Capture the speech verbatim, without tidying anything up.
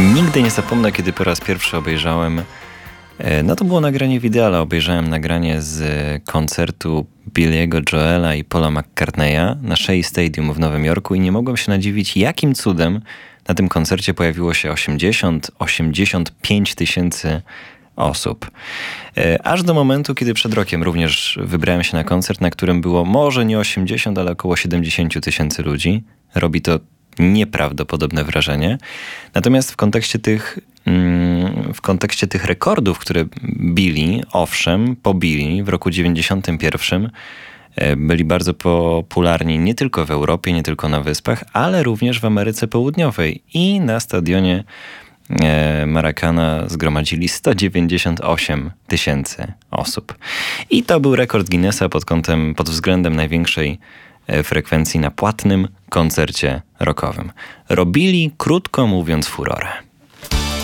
Nigdy nie zapomnę, kiedy po raz pierwszy obejrzałem, no to było nagranie wideo, ale obejrzałem nagranie z koncertu Billy'ego Joela i Paula McCartneya na Shea Stadium w Nowym Jorku i nie mogłem się nadziwić, jakim cudem na tym koncercie pojawiło się osiemdziesiąt do osiemdziesięciu pięciu tysięcy osób. Aż do momentu, kiedy przed rokiem również wybrałem się na koncert, na którym było może nie osiemdziesiąt, ale około siedemdziesiąt tysięcy ludzi. Robi to nieprawdopodobne wrażenie. Natomiast w kontekście tych, w kontekście tych rekordów, które bili, owszem, pobili w roku dziewięćdziesiątym pierwszym, byli bardzo popularni nie tylko w Europie, nie tylko na Wyspach, ale również w Ameryce Południowej i na stadionie Maracana zgromadzili sto dziewięćdziesiąt osiem tysięcy osób. I to był rekord Guinnessa pod kątem, pod względem największej frekwencji na płatnym koncercie rockowym. Robili, krótko mówiąc, furorę.